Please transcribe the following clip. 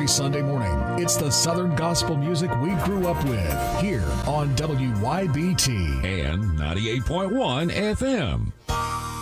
every Sunday morning. It's the Southern gospel music we grew up with here on WYBT and 98.1 FM.